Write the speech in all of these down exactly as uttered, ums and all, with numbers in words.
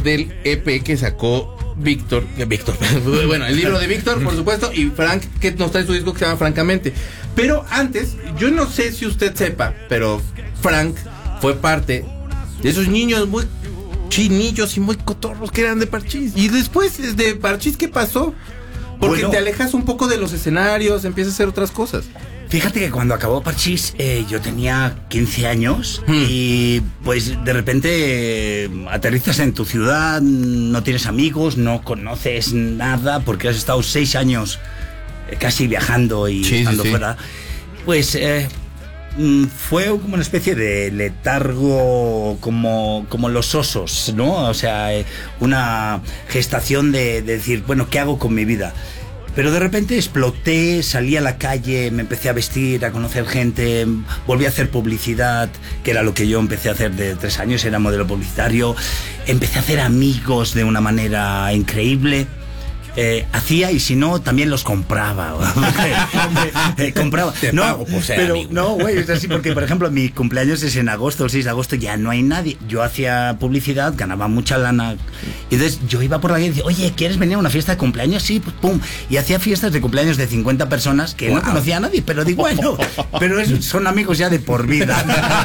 del E P que sacó Víctor, Víctor, bueno, el libro de Víctor, por supuesto, y Frank, que nos trae su disco que se llama Francamente. Pero antes, yo no sé si usted sepa, pero Frank fue parte de esos niños muy chinillos y muy cotorros que eran de Parchís. Y después de Parchís, ¿qué pasó? Porque bueno, te alejas un poco de los escenarios, empiezas a hacer otras cosas. Fíjate que cuando acabó Parchís eh, yo tenía quince años hmm. y pues de repente eh, aterrizas en tu ciudad, no tienes amigos, no conoces nada porque has estado seis años eh, casi viajando y sí, estando sí, fuera. Pues eh, fue como una especie de letargo como, como los osos, ¿no? O sea, eh, una gestación de, de decir, bueno, ¿qué hago con mi vida? Pero de repente exploté, salí a la calle, me empecé a vestir, a conocer gente, volví a hacer publicidad, que era lo que yo empecé a hacer de tres años, era modelo publicitario. Empecé a hacer amigos de una manera increíble. Eh, hacía y si no, también los compraba. eh, compraba. Te no, pago por ser pero amigo. No, güey, es así porque, por ejemplo, mi cumpleaños es en agosto, el seis de agosto, ya no hay nadie. Yo hacía publicidad, ganaba mucha lana. Y entonces yo iba por la calle y decía, oye, ¿quieres venir a una fiesta de cumpleaños? Sí, pues pum. Y hacía fiestas de cumpleaños de cincuenta personas que wow. no conocía a nadie, pero digo, bueno, pero es, son amigos ya de por vida.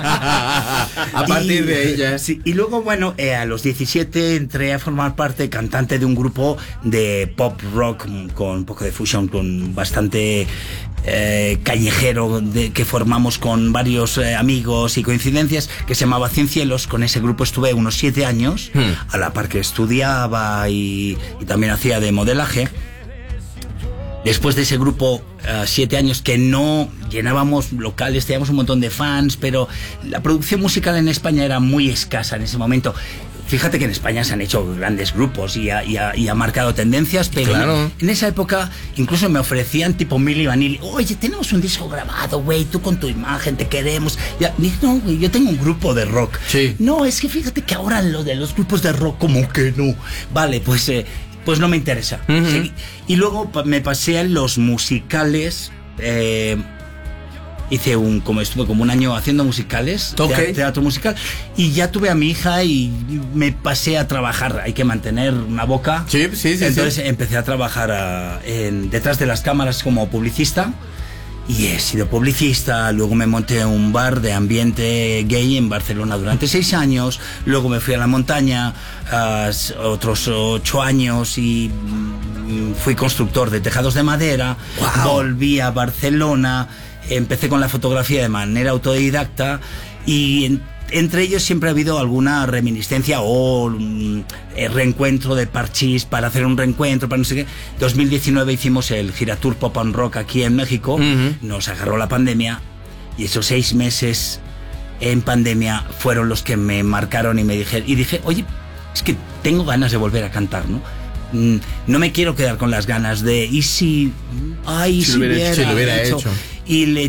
A partir y, de ella. Sí, y luego, bueno, eh, a los diecisiete entré a formar parte, cantante de un grupo de pop rock con un poco de fusion, con bastante eh, callejero, de, que formamos con varios eh, amigos y coincidencias, que se llamaba Cien Cielos. Con ese grupo estuve unos siete años, hmm. a la par que estudiaba y, y también hacía de modelaje. Después de ese grupo, uh, siete años que no llenábamos locales, teníamos un montón de fans, pero la producción musical en España era muy escasa en ese momento. Fíjate que en España se han hecho grandes grupos y ha, y ha, y ha marcado tendencias, pero claro. en, en esa época incluso me ofrecían tipo Milli Vanilli, oye, tenemos un disco grabado, güey, tú con tu imagen, te queremos. Ya, no, güey, yo tengo un grupo de rock. Sí. No, es que fíjate que ahora lo de los grupos de rock, como que no. Vale, pues... Eh, pues no me interesa. Uh-huh. Sí. Y luego me pasé a los musicales. Eh, hice un, como estuve como un año haciendo musicales, okay. teatro musical, y ya tuve a mi hija y me pasé a trabajar. Hay que mantener una boca. Sí, sí, sí. Entonces sí. empecé a trabajar a, en, detrás de las cámaras como publicista. Y he sido publicista, luego me monté un bar de ambiente gay en Barcelona durante seis años, luego me fui a la montaña uh, otros ocho años y mm, fui constructor de tejados de madera, wow. volví a Barcelona, empecé con la fotografía de manera autodidacta y en, entre ellos siempre ha habido alguna reminiscencia o um, reencuentro de Parchís para hacer un reencuentro, para no sé qué. dos mil diecinueve hicimos el Giratour Pop and Rock aquí en México, uh-huh. nos agarró la pandemia y esos seis meses en pandemia fueron los que me marcaron y me dije, y dije, oye, es que tengo ganas de volver a cantar, ¿no? No me quiero quedar con las ganas de, ¿y si? Ay, si, si, hubiera, hubiera, si lo hubiera hecho. hecho. Y le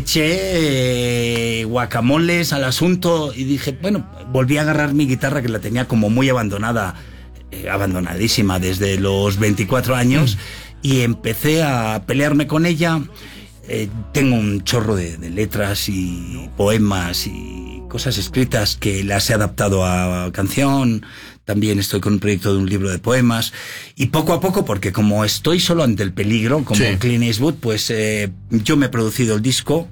eché eh, guacamoles al asunto y dije, bueno, volví a agarrar mi guitarra que la tenía como muy abandonada, eh, abandonadísima desde los veinticuatro años, mm. y empecé a pelearme con ella. Eh, tengo un chorro de, de letras y poemas y cosas escritas que las he adaptado a canción. También estoy con un proyecto de un libro de poemas y poco a poco, porque como estoy solo ante el peligro, como sí. Clint Eastwood, pues eh, yo me he producido el disco,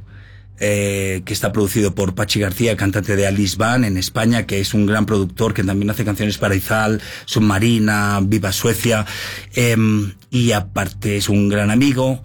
eh, que está producido por Pachi García, cantante de Alice Band en España, que es un gran productor que también hace canciones para Izal, Submarina, Viva Suecia, eh, y aparte es un gran amigo.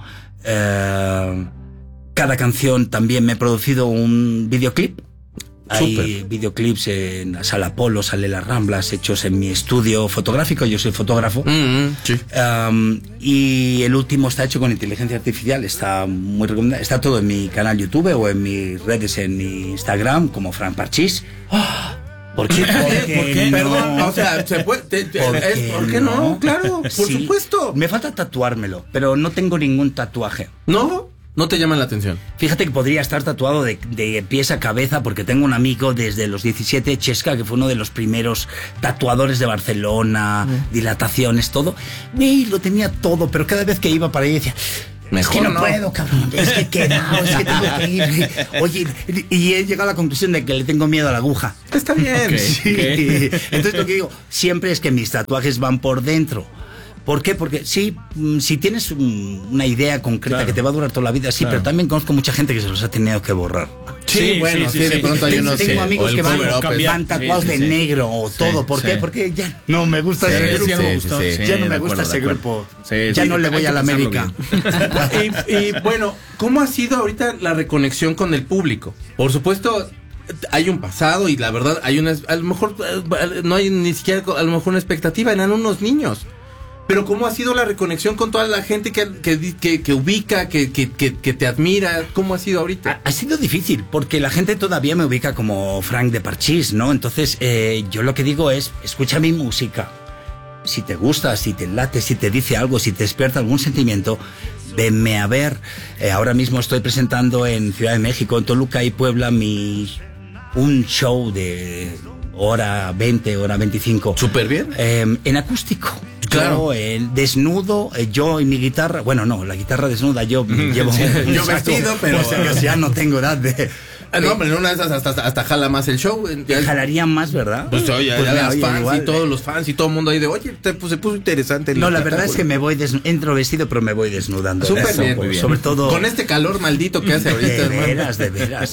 Eh, cada canción también me he producido un videoclip. Hay Super. videoclips en la Sala Polo, Sale las Ramblas, hechos en mi estudio fotográfico. Yo soy fotógrafo. Mm-hmm, sí. Um, y el último está hecho con inteligencia artificial. Está muy recomendado. Está todo en mi canal YouTube o en mis redes, en mi Instagram, como Frank Parchís. ¡Oh! ¿Por qué? ¿Por qué? ¿Por qué? No? Perdón, o sea, se puede. Te, te, ¿Por, es, qué ¿Por qué no? no? Claro, por sí, supuesto. Me falta tatuármelo, pero no tengo ningún tatuaje. ¿No? ¿No te llaman la atención? Fíjate que podría estar tatuado de, de pies a cabeza, porque tengo un amigo desde los diecisiete, Chesca, que fue uno de los primeros tatuadores de Barcelona, mm. dilataciones, todo. Y lo tenía todo, pero cada vez que iba para ahí decía, Mejor es que no, no. puedo, cabrón. Es que he quedado, es que tengo que ir. Oye, y he llegado a la conclusión de que le tengo miedo a la aguja. Está bien. Ok. Sí. ¿Qué? Entonces lo que digo siempre es que mis tatuajes van por dentro. ¿Por qué? Porque sí, mm, si tienes un- una idea concreta Claro. que te va a durar toda la vida, sí, Claro. pero también conozco mucha gente que se los ha tenido que borrar. Sí, Sí, bueno, sí, sí, sí, de sí. pronto hay Tengo, unos tengo que- amigos o el que van, cover up, cambiar. van tatuados Sí, sí, de sí. negro o todo. ¿Por sí. qué? Porque ya no me gusta Sí, ese sí, grupo. sí, me gustó. sí, Sí, ya no de me gusta acuerdo, ese de acuerdo. grupo. Sí, ya sí, no le hay voy que a la pensarlo América. y, y, bueno, ¿cómo ha sido ahorita la reconexión con el público? Por supuesto, hay un pasado y la verdad hay una, a lo mejor eh, no hay ni siquiera a lo mejor una expectativa, eran unos niños. Pero ¿cómo ha sido la reconexión con toda la gente que, que, que, que ubica, que, que, que, que te admira? ¿Cómo ha sido ahorita? Ha, ha sido difícil porque la gente todavía me ubica como Frank de Parchís, ¿no? Entonces eh, yo lo que digo es, escucha mi música. Si te gusta, si te late, si te dice algo, si te despierta algún sentimiento, venme a ver. Eh, ahora mismo estoy presentando en Ciudad de México, en Toluca y Puebla, mi un show de hora veinte, hora veinticinco. Súper bien. Eh, en acústico. Claro. Yo, eh, desnudo, eh, yo y mi guitarra. Bueno, no, la guitarra desnuda, yo llevo. Sí, un yo saco, vestido, pero- o sea, que ya no tengo edad de. Ah, no, pero en una de esas hasta, hasta jala más el show. Ya- Jalarían más, ¿verdad? Pues oye, ya mira, las oye, fans igual, y todos los fans y todo el mundo ahí de, oye, te, pues, se puso interesante. el No, la verdad es que espectáculo. me voy desnu- entro vestido, pero me voy desnudando. Súper Eso, bien, pues, muy bien. Sobre todo. Con este calor maldito que hace ahorita, De hermano. veras, de veras.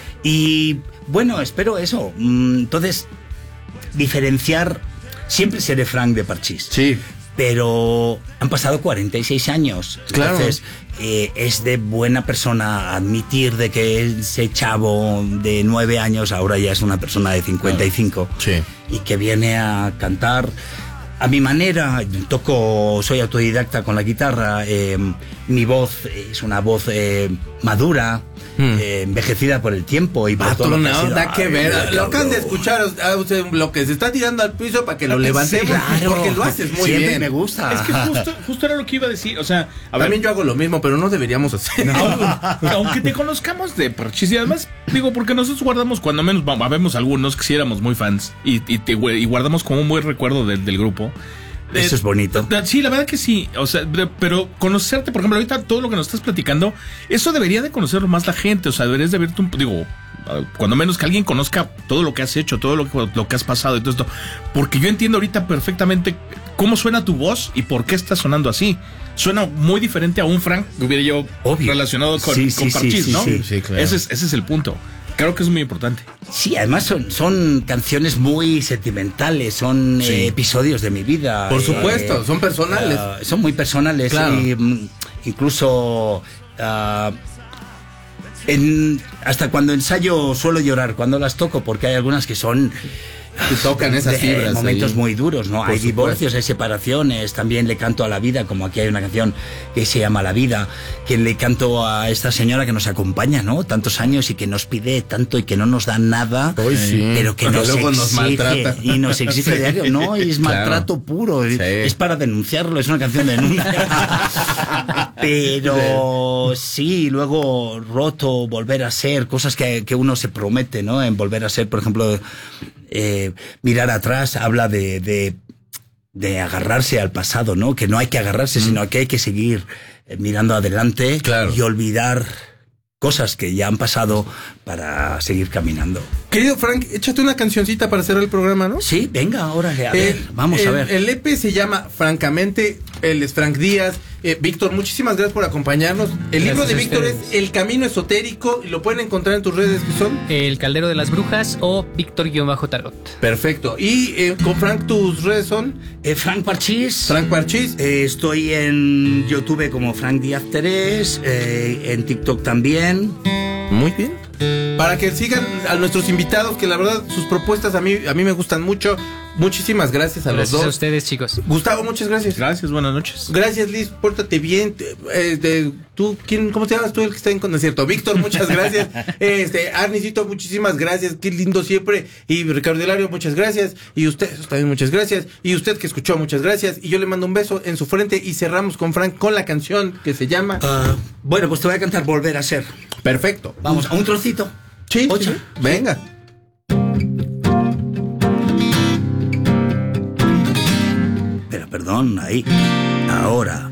Y bueno, espero eso. Mm, Entonces, diferenciar. Siempre seré Frank de Parchís. Sí. Pero han pasado cuarenta y seis años. Claro. Entonces, eh, es de buena persona admitir de que ese chavo de nueve años ahora ya es una persona de cincuenta y cinco. Sí. Y que viene a cantar a mi manera. Toco, soy autodidacta con la guitarra. eh, mi voz es una voz eh, madura. Hmm. eh, envejecida por el tiempo y por Vato, todo lo que ha no, sido. da que Ay, ver. cabrón. Lo acaban de escuchar, a usted, lo que se está tirando al piso para que lo levantemos, Claro. porque lo haces muy Siempre bien. me gusta. Es que justo, justo era lo que iba a decir. O sea, a ver, También yo hago lo mismo, pero no deberíamos hacer. aunque, aunque te conozcamos de Parchís y además, digo, porque nosotros guardamos, cuando menos, vamos, habemos algunos que sí éramos muy fans y, y, te- y guardamos como un buen recuerdo del, del grupo. Eso es bonito. Eh, Sí, la verdad que sí. O sea, de- pero conocerte, por ejemplo, ahorita todo lo que nos estás platicando, eso debería de conocerlo más la gente. O sea, deberías de verte un, digo, ah, cuando menos que alguien conozca todo lo que has hecho, todo lo que, lo que has pasado y todo esto. Porque yo entiendo ahorita perfectamente cómo suena tu voz y por qué está sonando así. Suena muy diferente a un Frank que hubiera yo Obvio. relacionado con, Sí, con sí, Parchís, sí, ¿no? sí, sí, claro. Ese es, ese es el punto. Creo que es muy importante. Sí, además son, son canciones muy sentimentales, son Sí. eh, episodios de mi vida. Por eh, supuesto, son personales. ah, son muy personales Claro. y mm, incluso ah, en- hasta cuando ensayo suelo llorar cuando las toco porque hay algunas que son Te tocan esas de fibras. momentos ahí. muy duros, ¿no? Por Hay supuesto. divorcios, hay separaciones, también le canto a la vida, como aquí hay una canción que se llama La Vida, que le canto a esta señora que nos acompaña, ¿no? Tantos años y que nos pide tanto y que no nos da nada, Ay, sí. pero que Porque nos luego nos exige maltrata. y nos exige diario, ¿no? Y es Claro. maltrato puro, Sí. es para denunciarlo, es una canción de denuncia. Pero sí, luego roto, volver a ser, cosas que, que uno se promete, ¿no? En volver a ser, por ejemplo, eh, mirar atrás habla de, de, de agarrarse al pasado, ¿no? Que no hay que agarrarse, sino que hay que seguir eh, mirando adelante Claro. y olvidar cosas que ya han pasado para seguir caminando. Querido Frank, échate una cancioncita para cerrar el programa, ¿no? Sí, venga, órale, a ver, El- vamos el- a ver. El E P se llama Francamente, él es Frank Díaz. Eh, Víctor, muchísimas gracias por acompañarnos. El Gracias libro de a Víctor es ustedes. El Camino Esotérico y lo pueden encontrar en tus redes que son. El Caldero de las Brujas o Víctor-Tarot. Perfecto. Y eh, con Frank tus redes son Eh, Frank Parchís. Frank Parchís. Eh, estoy en YouTube como Frank Díaz Terés, eh, en TikTok también. Muy bien. Para que sigan a nuestros invitados, que la verdad sus propuestas a mí, a mí me gustan mucho. Muchísimas gracias a Gracias los a dos. ustedes, chicos. Gustavo, muchas gracias. Gracias, buenas noches. Gracias, Liz, pórtate bien. Eh, de- ¿tú, quién, ¿Cómo te llamas tú el que está en concierto? Víctor, muchas gracias. Este, Arnicito, muchísimas gracias. Qué lindo siempre. Y Ricardo Hilario, muchas gracias. Y usted también, muchas gracias. Y usted que escuchó, muchas gracias. Y yo le mando un beso en su frente y cerramos con Frank con la canción que se llama. Ah, bueno, pues te voy a cantar Volver a Ser. Perfecto. Vamos, a un trocito. Sí, Ocha. sí. Venga. Pero perdón, ahí. Ahora.